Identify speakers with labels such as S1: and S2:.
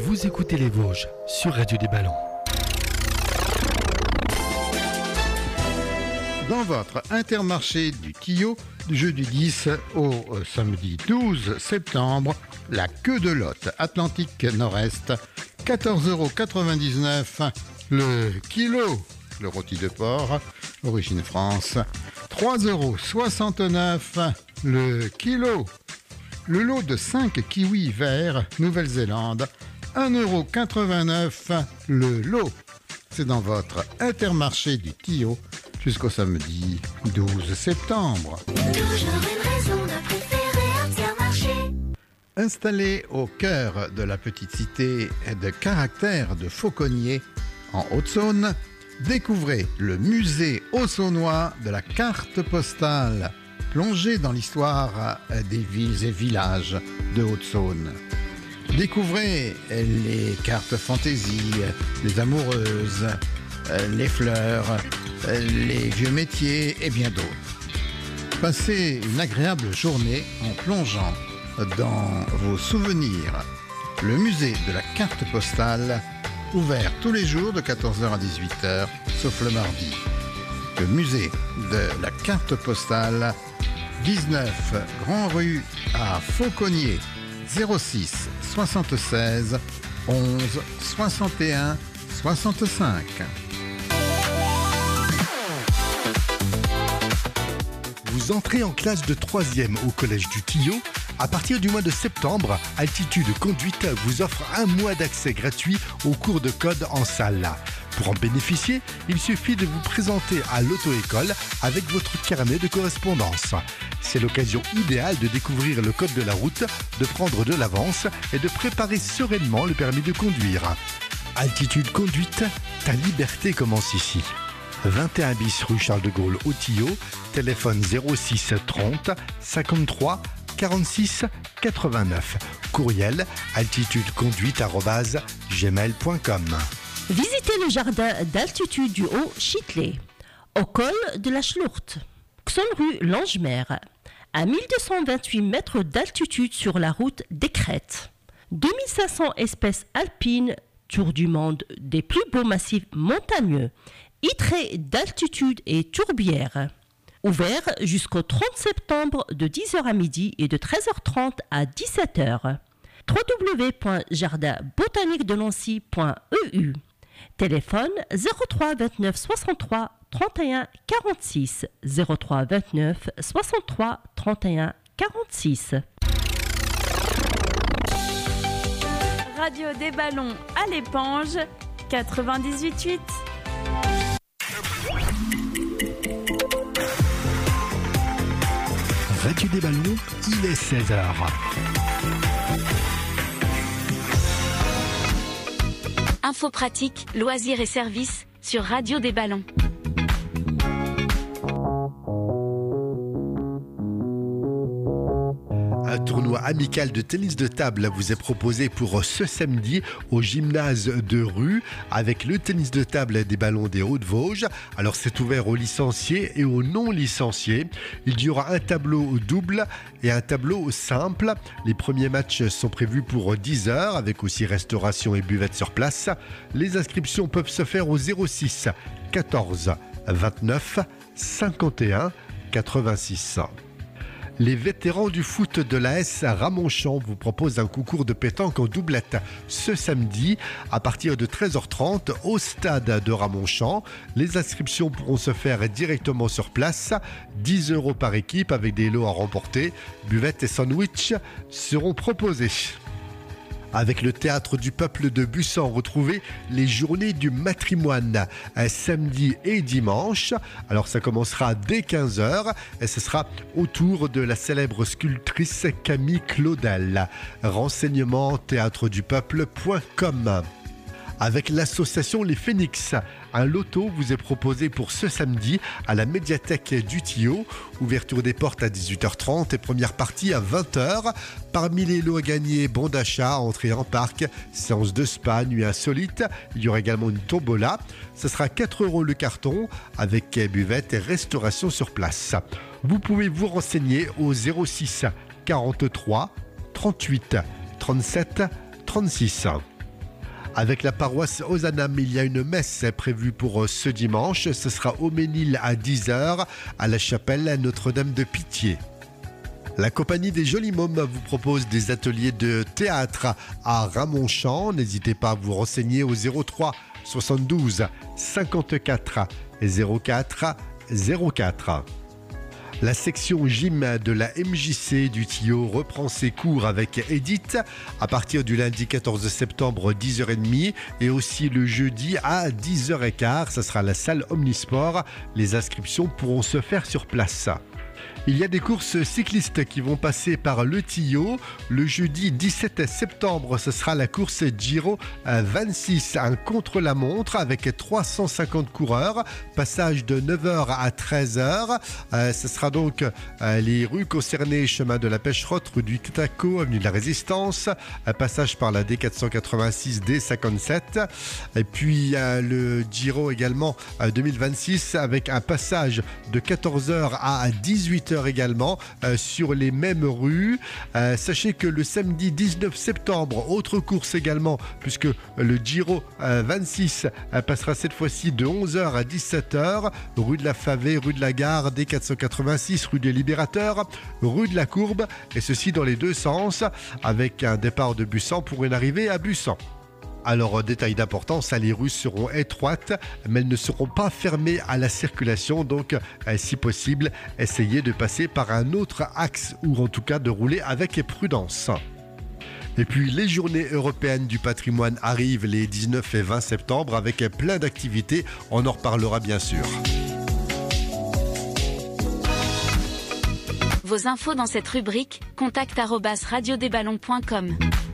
S1: Vous écoutez les Vosges sur Radio des Ballons.
S2: Dans votre Intermarché du Tillot, du jeudi 10 au samedi 12 septembre, la queue de Lot Atlantique Nord-Est, 14,99 € le kilo. Le rôti de porc, origine France, 3,69 € le kilo. Le lot de 5 kiwis verts, Nouvelle-Zélande, 1,89 € le lot. C'est dans votre Intermarché du Tillot jusqu'au samedi 12 septembre.
S3: Toujours une raison de préférer Intermarché.
S2: Installé au cœur de la petite cité de caractère de Fauconnier, en Haute-Saône, découvrez le musée haut-saônois de la carte postale, plongé dans l'histoire des villes et villages de Haute-Saône. Découvrez les cartes fantaisie, les amoureuses, les fleurs, les vieux métiers et bien d'autres. Passez une agréable journée en plongeant dans vos souvenirs. Le musée de la carte postale, ouvert tous les jours de 14h à 18h, sauf le mardi. Le musée de la carte postale, 19 Grand Rue à Fauconnier, 06 76 11 61 65.
S4: Vous entrez en classe de 3e au Collège du Tillot. À partir du mois de septembre, Altitude Conduite vous offre un mois d'accès gratuit aux cours de code en salle. Pour en bénéficier, il suffit de vous présenter à l'auto-école avec votre carnet de correspondance. C'est l'occasion idéale de découvrir le code de la route, de prendre de l'avance et de préparer sereinement le permis de conduire. Altitude Conduite, ta liberté commence ici. 21 bis rue Charles de Gaulle au Tillot, téléphone 06 30 53 46 89. Courriel altitudeconduite@gmail.com.
S5: Visitez le jardin d'altitude du Haut-Chitelet, au col de la Schlourte, rue Langemer, à 1228 mètres d'altitude sur la route des Crêtes. 2500 espèces alpines, tour du monde des plus beaux massifs montagneux, hêtraies d'altitude et tourbières. Ouvert jusqu'au 30 septembre de 10h à midi et de 13h30 à 17h. www.jardinbotaniquedelancy.eu. Téléphone 03 29 63 31 46 03 29 63 31 46.
S6: Radio des Ballons à l'Épange 98.8.
S4: Radio des Ballons, il est 16h.
S7: Info pratique, loisirs et services sur Radio des Ballons.
S4: Un tournoi amical de tennis de table vous est proposé pour ce samedi au gymnase de Rue avec le tennis de table des Ballons des Hauts-de-Vosges. Alors c'est ouvert aux licenciés et aux non-licenciés. Il y aura un tableau double et un tableau simple. Les premiers matchs sont prévus pour 10h avec aussi restauration et buvette sur place. Les inscriptions peuvent se faire au 06 14 29 51 86. Les vétérans du foot de l'AS Ramonchamp vous proposent un concours de pétanque en doublette ce samedi à partir de 13h30 au stade de Ramonchamp. Les inscriptions pourront se faire directement sur place. 10 € par équipe avec des lots à remporter. Buvettes et sandwich seront proposés. Avec le Théâtre du Peuple de Bussan, retrouvez les journées du matrimoine, samedi et dimanche. Alors ça commencera dès 15h et ce sera autour de la célèbre sculptrice Camille Claudel. Renseignements théâtredupeuple.com. Avec l'association Les Phénix, un loto vous est proposé pour ce samedi à la médiathèque du Tillot. Ouverture des portes à 18h30 et première partie à 20h. Parmi les lots à gagner, bon d'achat, entrée en parc, séance de spa, nuit insolite. Il y aura également une tombola. Ce sera 4 € le carton avec buvette et restauration sur place. Vous pouvez vous renseigner au 06 43 38 37 36. Avec la paroisse Ozanam, il y a une messe prévue pour ce dimanche. Ce sera au Ménil à 10h à la chapelle Notre-Dame de Pitié. La compagnie des Jolis Mômes vous propose des ateliers de théâtre à Ramonchamp. N'hésitez pas à vous renseigner au 03 72 54 04 04. La section gym de la MJC du Tillot reprend ses cours avec Edith à partir du lundi 14 septembre 10h30 et aussi le jeudi à 10h15. Ça sera la salle Omnisport. Les inscriptions pourront se faire sur place. Il y a des courses cyclistes qui vont passer par le Tillot. Le jeudi 17 septembre, ce sera la course Giro 26, un contre-la-montre avec 350 coureurs. Passage de 9h à 13h. Ce sera donc les rues concernées, chemin de la Pêcherotte, rue du Taco, avenue de la Résistance. Un passage par la D486, D57. Et puis le Giro également 2026 avec un passage de 14h à 18h également sur les mêmes rues. Sachez que le samedi 19 septembre, autre course également, puisque le Giro 26 passera cette fois-ci de 11h à 17h, rue de la Favée, rue de la Gare, D486, rue des Libérateurs, rue de la Courbe, et ceci dans les deux sens, avec un départ de Bussan pour une arrivée à Bussan. Alors, détail d'importance, les rues seront étroites, mais elles ne seront pas fermées à la circulation. Donc, si possible, essayez de passer par un autre axe ou en tout cas de rouler avec prudence. Et puis, les journées européennes du patrimoine arrivent les 19 et 20 septembre avec plein d'activités. On en reparlera bien sûr.
S7: Vos infos dans cette rubrique, contact@radiodesballons.com.